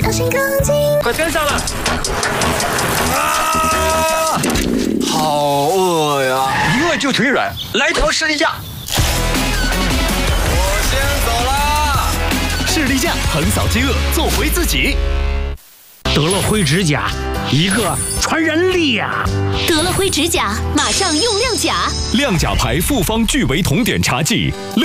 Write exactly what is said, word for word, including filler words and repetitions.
小心更近， 快跟上了！ 啊，好饿呀！ 一饿就腿软，来条士力架。 我先走啦。 士力架横扫饥饿，做回自己。 得了灰指甲，一个传人力呀！ 得了灰指甲，马上用亮甲。 亮甲牌复方聚维酮碘茶剂。